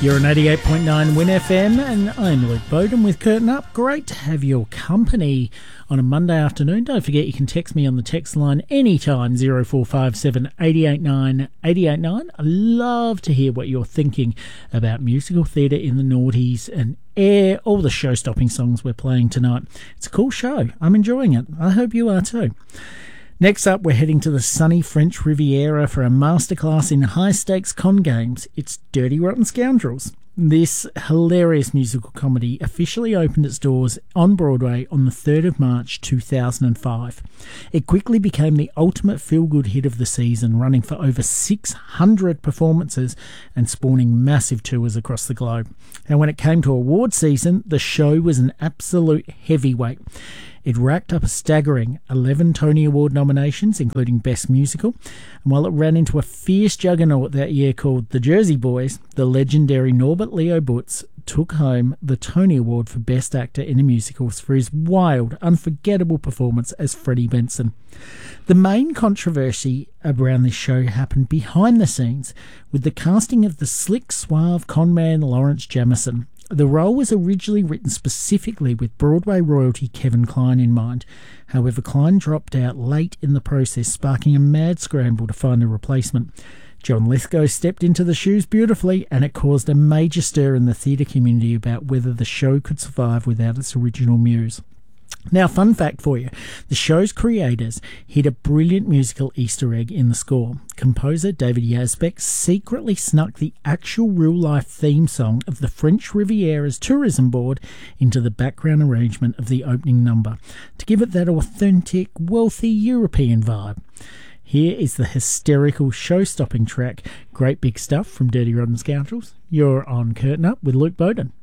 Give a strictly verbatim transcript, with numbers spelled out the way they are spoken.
You're on eighty-eight point nine Win F M, and I'm Luke Bowden with Curtain Up. Great to have your company on a Monday afternoon. Don't forget you can text me on the text line anytime, zero four five seven, eight eight nine, eight eight nine. I love to hear what you're thinking about musical theatre in the noughties and air, all the show-stopping songs we're playing tonight. It's a cool show. I'm enjoying it. I hope you are too. Next up, we're heading to the sunny French Riviera for a masterclass in high-stakes con games. It's Dirty Rotten Scoundrels. This hilarious musical comedy officially opened its doors on Broadway on the third of March two thousand five. It quickly became the ultimate feel-good hit of the season, running for over six hundred performances and spawning massive tours across the globe. And when it came to award season, the show was an absolute heavyweight. It racked up a staggering eleven Tony Award nominations, including Best Musical, and while it ran into a fierce juggernaut that year called The Jersey Boys, the legendary Norbert Leo Butz took home the Tony Award for Best Actor in a Musical for his wild, unforgettable performance as Freddie Benson. The main controversy around this show happened behind the scenes, with the casting of the slick, suave conman Lawrence Jamison. The role was originally written specifically with Broadway royalty Kevin Kline in mind. However, Kline dropped out late in the process, sparking a mad scramble to find a replacement. John Lithgow stepped into the shoes beautifully, and it caused a major stir in the theatre community about whether the show could survive without its original muse. Now, fun fact for you, the show's creators hid a brilliant musical Easter egg in the score. Composer David Yazbek secretly snuck the actual real-life theme song of the French Riviera's tourism board into the background arrangement of the opening number to give it that authentic, wealthy European vibe. Here is the hysterical, show-stopping track, Great Big Stuff from Dirty Rotten Scoundrels. You're on Curtain Up with Luke Bowden.